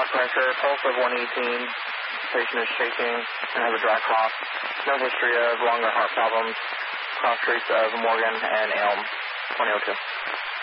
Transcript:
blood pressure, pulse of 118. Patient is shaking and has a dry cough. No history of lung or heart problems. Cross streets of Morgan and Elm, 2002.